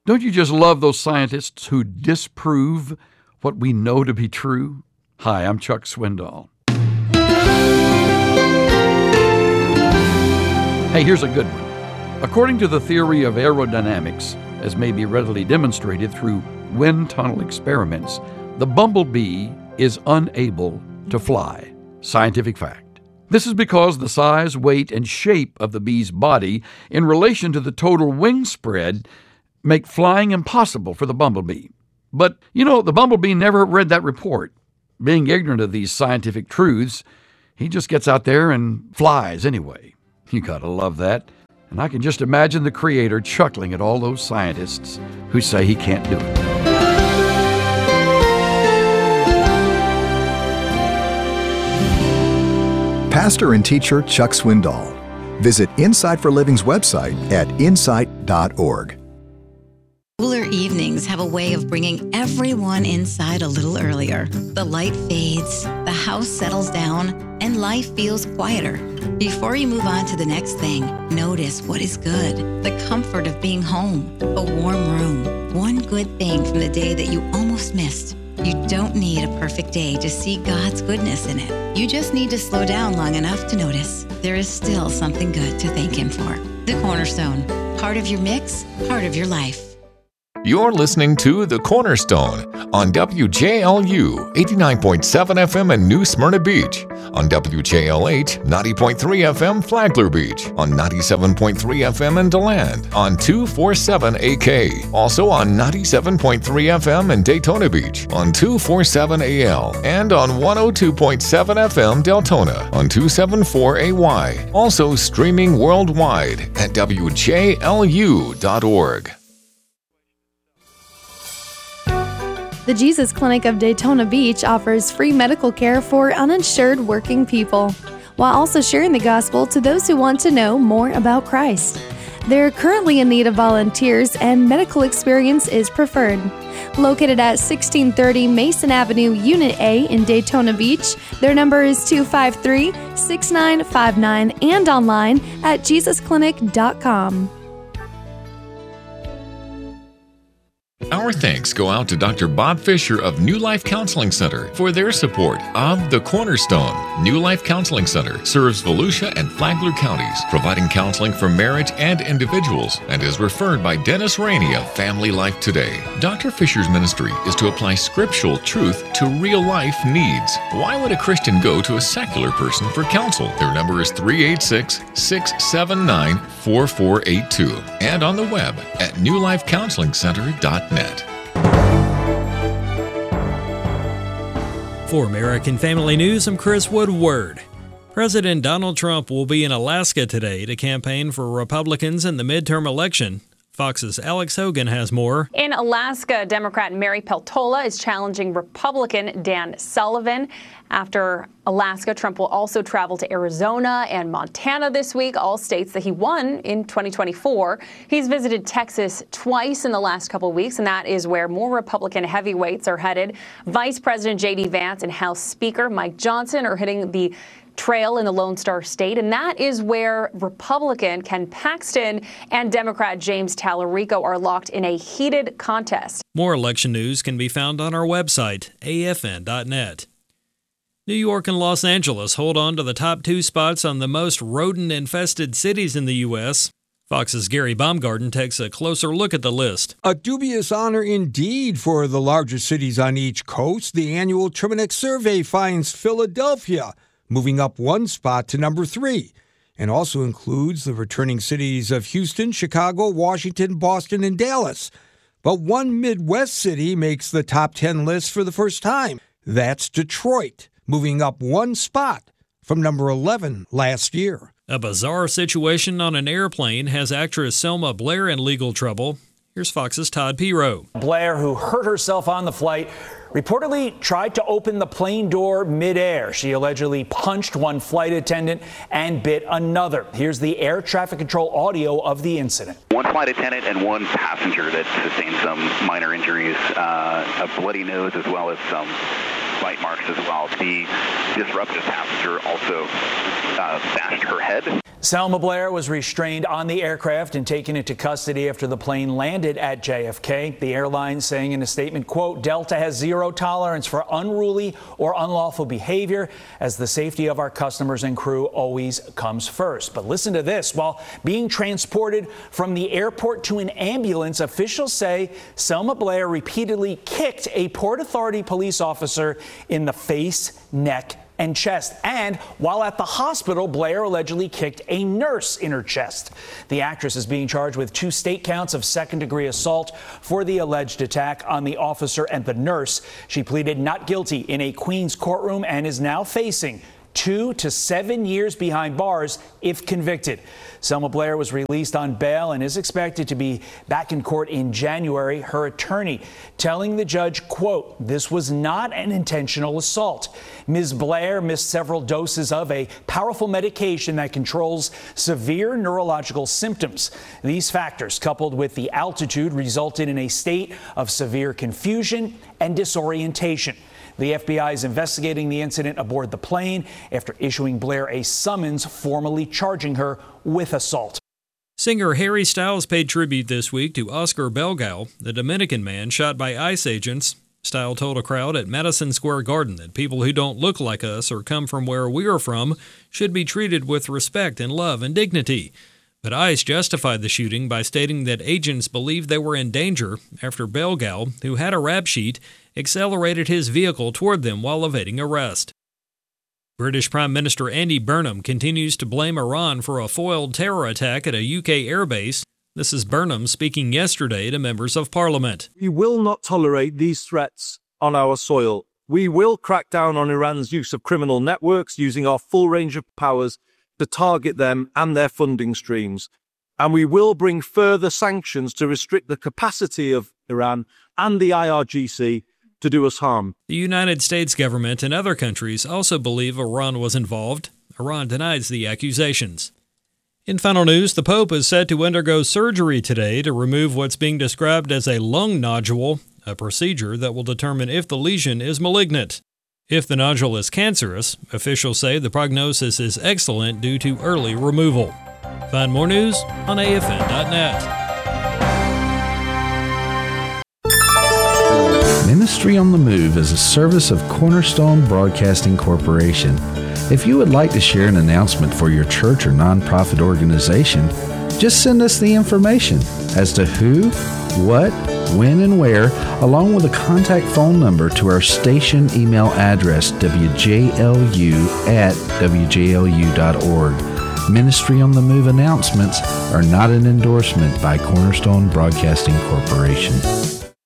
Don't you just love those scientists who disprove what we know to be true? Hi, I'm Chuck Swindoll. Hey, here's a good one. According to the theory of aerodynamics, as may be readily demonstrated through wind tunnel experiments, the bumblebee is unable to fly. Scientific fact. This is because the size, weight, and shape of the bee's body in relation to the total wing spread make flying impossible for the bumblebee. But, the bumblebee never read that report. Being ignorant of these scientific truths, he just gets out there and flies anyway. You gotta love that. And I can just imagine the Creator chuckling at all those scientists who say he can't do it. Pastor and teacher Chuck Swindoll. Visit Insight for Living's website at insight.org. Cooler evenings have a way of bringing everyone inside a little earlier. The light fades, the house settles down, and life feels quieter. Before you move on to the next thing, notice what is good. The comfort of being home, a warm room, one good thing from the day that you almost missed. You don't need a perfect day to see God's goodness in it. You just need to slow down long enough to notice there is still something good to thank Him for. The Cornerstone, part of your mix, part of your life. You're listening to The Cornerstone on WJLU 89.7 FM in New Smyrna Beach, on WJLH 90.3 FM Flagler Beach, on 97.3 FM in DeLand, on 247 AK, also on 97.3 FM in Daytona Beach, on 247 AL, and on 102.7 FM Deltona, on 274 AY, also streaming worldwide at WJLU.org. The Jesus Clinic of Daytona Beach offers free medical care for uninsured working people, while also sharing the gospel to those who want to know more about Christ. They're currently in need of volunteers, and medical experience is preferred. Located at 1630 Mason Avenue, Unit A in Daytona Beach, their number is 253-6959 and online at jesusclinic.com. Our thanks go out to Dr. Bob Fisher of New Life Counseling Center for their support of The Cornerstone. New Life Counseling Center serves Volusia and Flagler counties, providing counseling for marriage and individuals, and is referred by Dennis Rainey of Family Life Today. Dr. Fisher's ministry is to apply scriptural truth to real-life needs. Why would a Christian go to a secular person for counsel? Their number is 386-679-4482, and on the web at newlifecounselingcenter.net. For American Family News, I'm Chris Woodward. President Donald Trump will be in Alaska today to campaign for Republicans in the midterm election. Fox's Alex Hogan has more. In Alaska, Democrat Mary Peltola is challenging Republican Dan Sullivan. After Alaska, Trump will also travel to Arizona and Montana this week, all states that he won in 2024. He's visited Texas twice in the last couple of weeks, and that is where more Republican heavyweights are headed. Vice President J.D. Vance and House Speaker Mike Johnson are hitting the trail in the Lone Star State, and that is where Republican Ken Paxton and Democrat James Tallarico are locked in a heated contest. More election news can be found on our website, afn.net. New York and Los Angeles hold on to the top two spots on the most rodent-infested cities in the U.S. Fox's Gary Baumgarten takes a closer look at the list. A dubious honor indeed for the larger cities on each coast. The annual Terminix survey finds Philadelphia moving up one spot to number 3, and also includes the returning cities of Houston, Chicago, Washington, Boston, and Dallas. But one Midwest city makes the top 10 list for the first time. That's Detroit, moving up one spot from number 11 last year. A bizarre situation on an airplane has actress Selma Blair in legal trouble. Here's Fox's Todd Piro. Blair, who hurt herself on the flight, reportedly tried to open the plane door midair. She allegedly punched one flight attendant and bit another. Here's the air traffic control audio of the incident. One flight attendant and one passenger that sustained some minor injuries, a bloody nose as well as some bite marks as well. The disruptive passenger also bashed her head. Selma Blair was restrained on the aircraft and taken into custody after the plane landed at JFK. The airline saying in a statement, quote, Delta has zero tolerance for unruly or unlawful behavior, as the safety of our customers and crew always comes first. But listen to this. While being transported from the airport to an ambulance, officials say Selma Blair repeatedly kicked a Port Authority police officer in the face, neck, and chest. And while at the hospital, Blair allegedly kicked a nurse in her chest. The actress is being charged with 2 state counts of second-degree assault for the alleged attack on the officer and the nurse. She pleaded not guilty in a Queens courtroom and is now facing 2 to 7 years behind bars if convicted. Selma Blair was released on bail and is expected to be back in court in January. Her attorney telling the judge, quote, this was not an intentional assault. Ms. Blair missed several doses of a powerful medication that controls severe neurological symptoms. These factors, coupled with the altitude, resulted in a state of severe confusion and disorientation. The FBI is investigating the incident aboard the plane after issuing Blair a summons formally charging her with assault. Singer Harry Styles paid tribute this week to Oscar Belgal, the Dominican man shot by ICE agents. Styles told a crowd at Madison Square Garden that people who don't look like us or come from where we are from should be treated with respect and love and dignity. But ICE justified the shooting by stating that agents believed they were in danger after Belgal, who had a rap sheet, accelerated his vehicle toward them while evading arrest. British Prime Minister Andy Burnham continues to blame Iran for a foiled terror attack at a UK airbase. This is Burnham speaking yesterday to members of Parliament. We will not tolerate these threats on our soil. We will crack down on Iran's use of criminal networks using our full range of powers to target them and their funding streams. And we will bring further sanctions to restrict the capacity of Iran and the IRGC to do us harm. The United States government and other countries also believe Iran was involved. Iran denies the accusations. In final news, the Pope is set to undergo surgery today to remove what's being described as a lung nodule, a procedure that will determine if the lesion is malignant. If the nodule is cancerous, officials say the prognosis is excellent due to early removal. Find more news on AFN.net. Ministry on the Move is a service of Cornerstone Broadcasting Corporation. If you would like to share an announcement for your church or nonprofit organization, just send us the information as to who, what, when, and where, along with a contact phone number to our station email address, wjlu@wjlu.org. Ministry on the Move announcements are not an endorsement by Cornerstone Broadcasting Corporation.